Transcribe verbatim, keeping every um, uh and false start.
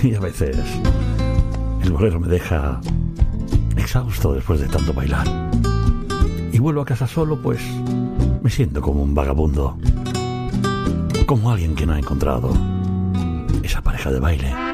Y a veces el bolero me deja exhausto después de tanto bailar. Y vuelvo a casa solo, pues me siento como un vagabundo, como alguien que no ha encontrado esa pareja de baile.